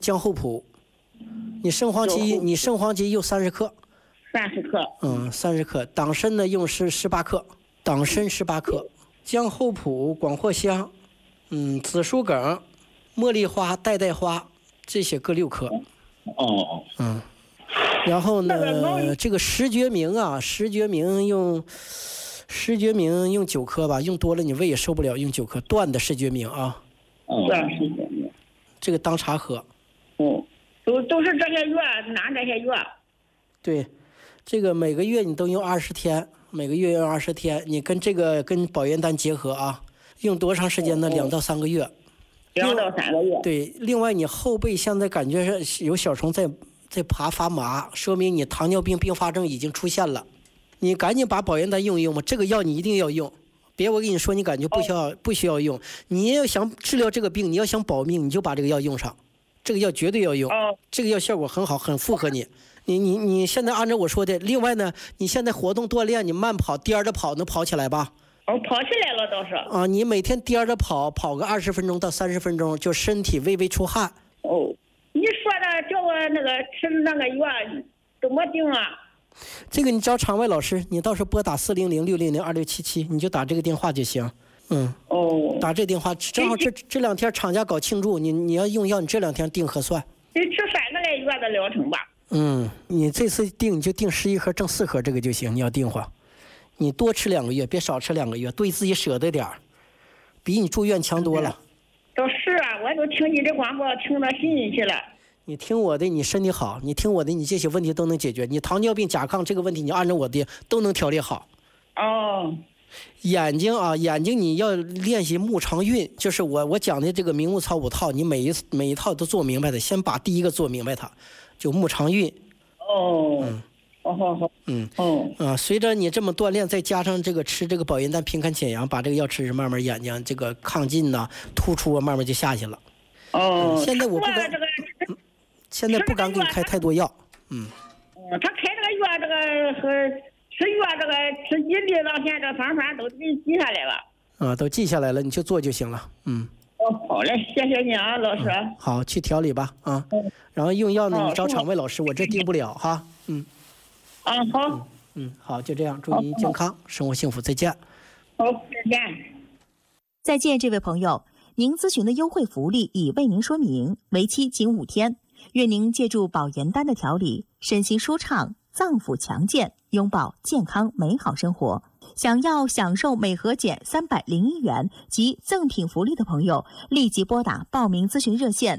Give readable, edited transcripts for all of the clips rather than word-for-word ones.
姜厚朴，你生黄芪用30克 ，30克。 30克。党参呢用18克，党参18克，姜厚朴、广藿香，紫苏梗、茉莉花、代花这些各6克。然后呢，这个石决明啊，石决明用9克吧，用多了你胃也受不了，用9克断的石决明啊。 断石决明。 这个当茶喝。 都是这些药，拿这些药。 对，这个每个月你都用20天，每个月用20天，你跟保元丹结合啊，用多长时间呢？2到3个月。 2到3个月。 对，另外你后背现在感觉是有小虫在爬发麻，说明你糖尿病并发症已经出现了。你赶紧把保元丹用一用吧，这个药你一定要用，别我跟你说你感觉不需要用。你要想治疗这个病，你要想保命，你就把这个药用上，这个药绝对要用。这个药效果很好，很符合你。你现在按照我说的，另外呢，你现在活动锻炼，你慢跑颠着跑能跑起来吧？ 跑起来了倒是。 你每天颠着跑个20分钟到30分钟，就身体微微出汗。 你说的叫我那个吃那个药怎么定啊？ 这个你找场外老师，你到时候拨打400-600-2677，你就打这个电话就行。打这电话，正好这2天厂家搞庆祝，你要用药，你这2天定核算。 你吃3个月的疗程吧。 你这次定你就定11盒挣4盒这个就行，你要定话，你多吃2个月，别少吃2个月，对自己舍得点儿，比你住院强多了。 都是啊，我都听你的广播听到心里去了。 你听我的，你身体好；你听我的，你这些问题都能解决。你糖尿病、甲亢这个问题，你按照我的都能调理好。眼睛你要练习目常运，就是我讲的这个明目操5套，你每一套都做明白的，先把第一个做明白它，就目常运。随着你这么锻炼，再加上这个吃这个保元丹平肝减阳，把这个药吃，慢慢眼睛这个亢进呐、突出啊，慢慢就下去了。现在我不敢，现在不敢给你开太多药。 他开这个药，这个和吃药这个吃几粒当天这方法都给记下来了。 都记下来了，你就做就行了。 好嘞，谢谢你啊，老师。 好，去调理吧啊。然后用药呢，你找场外老师，我这定不了哈。 好。 好，就这样，祝您健康，生活幸福，再见。 好，再见。 再见，这位朋友，您咨询的优惠福利已为您说明，为期仅5天。愿您借助保元丹的调理，身心舒畅，脏腑强健，拥抱健康美好生活。想要享受每盒减301元及赠品福利的朋友，立即拨打报名咨询热线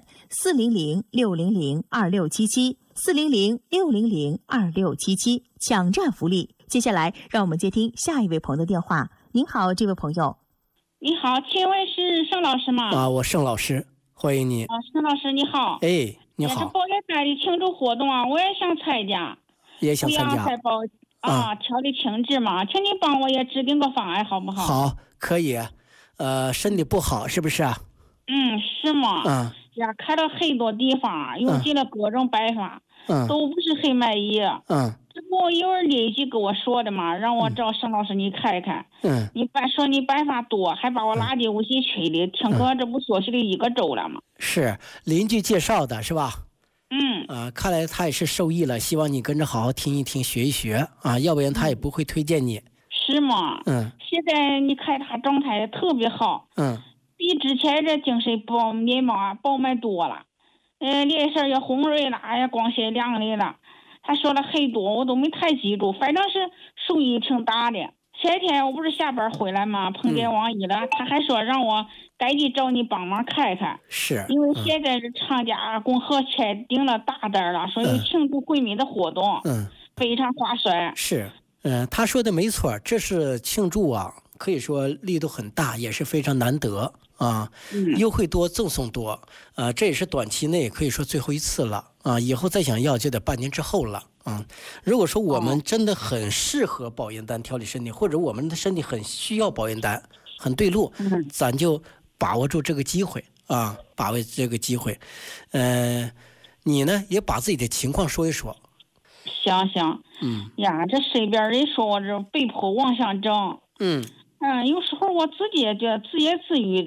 400-600-2677，400-600-2677，抢占福利。接下来，让我们接听下一位朋友的电话。您好，这位朋友。 你好，请问是盛老师吗？ 我盛老师，欢迎你。 盛老师你好。 你好。 这保元丹的庆祝活动啊，我也想参加。 也想参加。 调理情志嘛，请你帮我也制定个方案好不好？ 好，可以。身体不好是不是啊？ 是吗？开了很多地方，用尽了各种办法，都不是很满意。这不有人邻居跟我说的嘛，让我找盛老师你看一看。你说你办法多，还把我拉进微信群里，听课这不休息了1个周了吗？ 是邻居介绍的是吧？看来他也是受益了，希望你跟着好好听一听，学一学啊，要不然他也不会推荐你。 是吗？现在你看他状态特别好。比之前这精神面貌啊饱满多了。脸色也红润了，也光鲜亮丽了。他说了很多，我都没太记住，反正是受益挺大的。前天我不是下班回来嘛，碰见王姨了，他还说让我赶紧找你帮忙看看。 是。 因为现在是厂家共和签订了大单了，说有庆祝回民的活动。非常划算。 是。他说的没错，这是庆祝啊，可以说力度很大，也是非常难得啊。优惠多，赠送多，这也是短期内可以说最后一次了啊，以后再想要就得半年之后了啊。如果说我们真的很适合保元丹调理身体，或者我们的身体很需要保元丹，很对路，咱就把握住这个机会啊，把握这个机会。你呢也把自己的情况说一说。 行。这身边人说我这被迫妄想症。有时候我自己就自言自语的，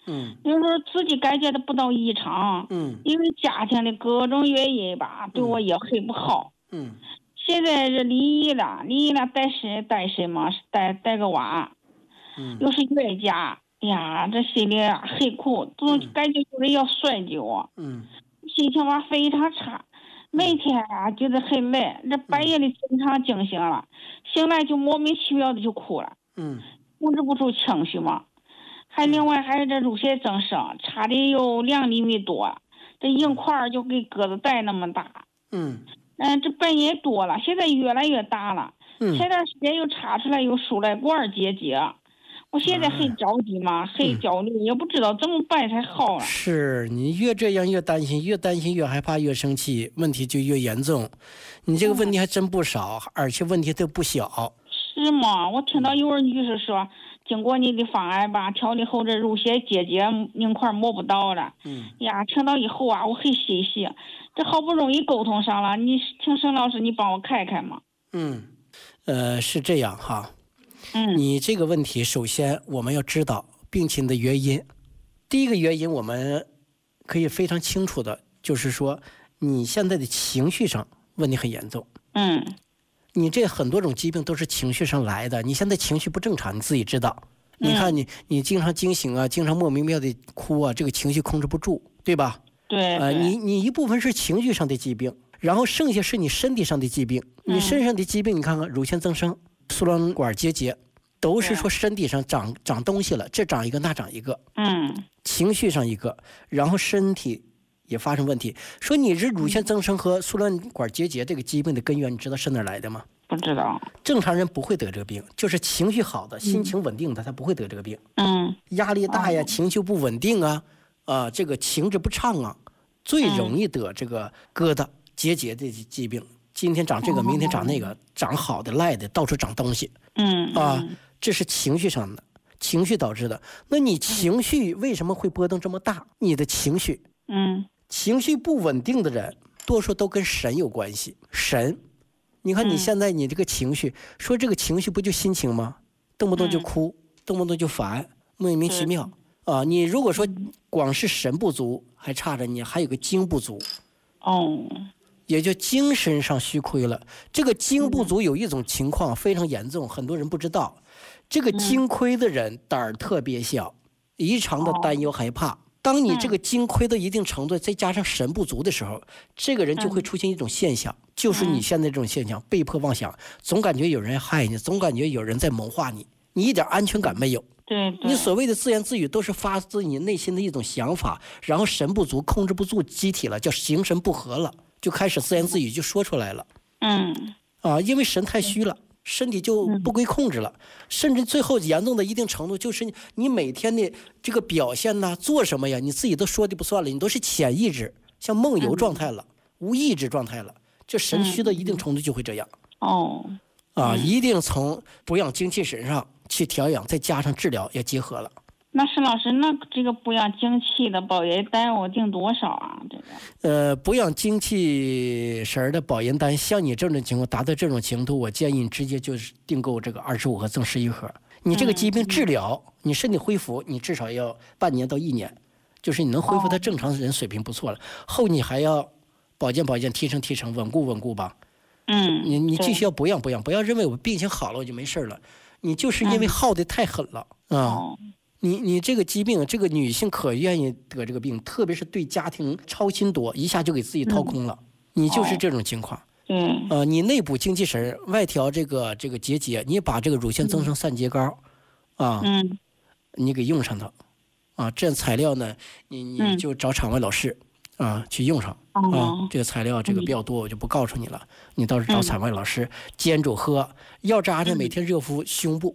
有时候自己感觉到不到异常，因为家庭的各种原因吧，对我也很不好，现在是离异了带谁嘛，带个娃，又是冤家，呀，这心里很苦，总感觉有人要甩给我，心情吧非常差，每天啊觉得很累，这半夜里经常惊醒了，醒来就莫名其妙的就哭了，控制不住情绪嘛。另外还有这乳腺增生，差的有2厘米多，这硬块就跟鸽子蛋那么大。这半年多了，现在越来越大了。前段时间又查出来有输卵管结节，我现在很着急嘛，很焦虑，也不知道怎么办才好了。 是你越这样越担心，越担心越害怕，越生气，问题就越严重。你这个问题还真不少，而且问题都不小。 是吗？我听到有人女士说，经过你的方案吧，调理后这乳腺结节硬块摸不到了。呀，听到以后啊，我很欣喜，这好不容易沟通上了，你请沈老师你帮我看看嘛。 是这样哈。你这个问题，首先我们要知道病情的原因。第一个原因，我们可以非常清楚的，就是说你现在的情绪上问题很严重。你这很多种疾病都是情绪上来的，你现在情绪不正常，你自己知道。你看你经常惊醒啊，经常莫名其妙的哭啊，这个情绪控制不住，对吧？ 对。 你一部分是情绪上的疾病，然后剩下是你身体上的疾病。你身上的疾病，你看看乳腺增生、输卵管结节，都是说身体上长东西了，这长一个那长一个。情绪上一个，然后身体也发生问题。说你这乳腺增生和输卵管结节这个疾病的根源，你知道是哪来的吗？ 不知道。 正常人不会得这个病，就是情绪好的、心情稳定的，他不会得这个病。压力大呀，情绪不稳定啊，这个情志不畅啊，最容易得这个疙瘩、结节的疾病。今天长这个，明天长那个，长好的、赖的，到处长东西。这是情绪上的，情绪导致的。那你情绪为什么会波动这么大？你的情绪，情绪不稳定的人，多数都跟神有关系。神，你看你现在你这个情绪，说这个情绪不就心情吗？动不动就哭，动不动就烦，莫名其妙啊！你如果说光是神不足，还差着你还有个精不足。也就精神上虚亏了。这个精不足有一种情况非常严重，很多人不知道。这个精亏的人胆儿特别小，异常的担忧害怕。当你这个精亏到一定程度，再加上神不足的时候，这个人就会出现一种现象，就是你现在这种现象，被迫妄想，总感觉有人害你，总感觉有人在谋划你，你一点安全感没有。你所谓的自言自语都是发自你内心的一种想法，然后神不足，控制不住机体了，叫形神不和了，就开始自言自语就说出来了。因为神太虚了，身体就不归控制了，甚至最后严重的一定程度，就是你每天的这个表现呐，做什么呀，你自己都说的不算了，你都是潜意识，像梦游状态了，无意志状态了，这神虚到一定程度就会这样。一定从补养精气神上去调养，再加上治疗也结合了。 那沈老师，那这个补养精气的保元丹我定多少啊？ 补养精气神的保元丹，像你这种情况达到这种程度，我建议你直接就是订购这个25盒赠11盒。你这个疾病治疗，你身体恢复，你至少要半年到1年，就是你能恢复到正常人水平不错了。后你还要保健、提升、稳固吧。你继续要补养，不要认为我病情好了我就没事了，你就是因为耗得太狠了啊。你这个疾病，这个女性可愿意得这个病，特别是对家庭操心多，一下就给自己掏空了。你就是这种情况。你内补精气神，外调这个结节，你把这个乳腺增生散结膏你给用上它这材料呢，你就找场外老师去用上这个材料这个比较多，我就不告诉你了，你倒是找场外老师煎煮喝，药渣呢每天热敷胸部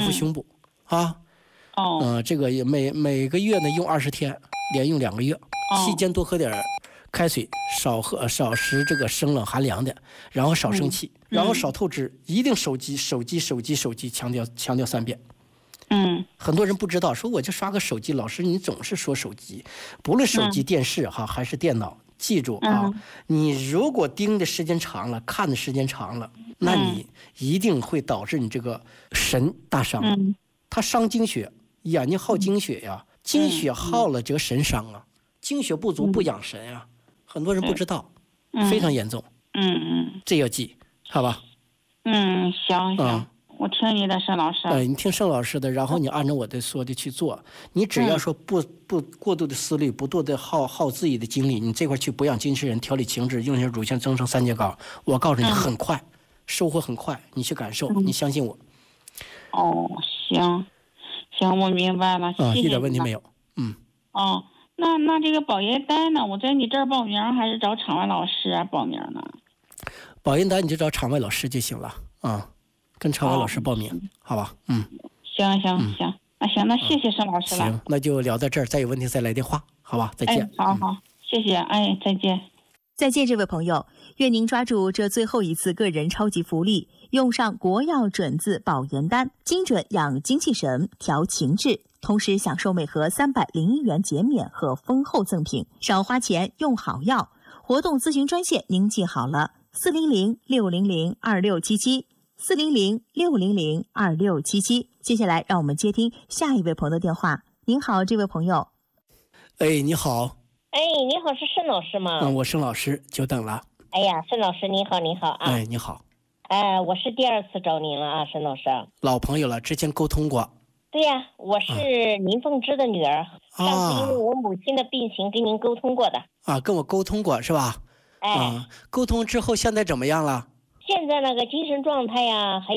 这个每个月呢用20天，连用2个月，期间多喝点开水，少食这个生冷寒凉的，然后少生气，然后少透支，一定手机，强调3遍。很多人不知道，说我就刷个手机，老师你总是说手机，不论手机、电视还是电脑，记住你如果盯的时间长了，看的时间长了，那你一定会导致你这个神大伤。它伤精血，眼睛耗精血呀， 精血耗了这个神伤啊，精血不足不养神啊，很多人不知道，非常严重。这要记，好吧？ 行。我听你的，沈老师。 你听沈老师的，然后你按照我的说的去做。你只要说不过度的思虑，不多的耗自己的精力，你这块去补养精气神，调理情志，用些乳腺增生3节膏，我告诉你很快，收获很快，你去感受，你相信我。 行，我明白了，谢谢。 一点问题没有。 那这个保研单呢？我在你这儿报名，还是找场外老师报名呢？ 保研单你就找场外老师就行了啊。跟场外老师报名，好吧？ 行，那谢谢沈老师了。 行，那就聊到这儿，再有问题再来电话，好吧？再见。 好，谢谢，再见。 再见，这位朋友，愿您抓住这最后一次个人超级福利，用上国药准字保研丹，精准养精气神，调情志，同时享受每盒301元减免和丰厚赠品，少花钱用好药。活动咨询专线您记好了，400-600-2677，400-600-2677。接下来让我们接听下一位朋友的电话。您好，这位朋友。 你好。 你好，是沈老师吗？ 我沈老师，久等了。 哎呀，沈老师你好啊。 你好。 我是第2次找您了啊，沈老师。 老朋友了，之前沟通过。 对呀，我是林凤芝的女儿。上次因为我母亲的病情跟您沟通过的。 跟我沟通过是吧？沟通之后现在怎么样了？ 现在那个精神状态呀，还有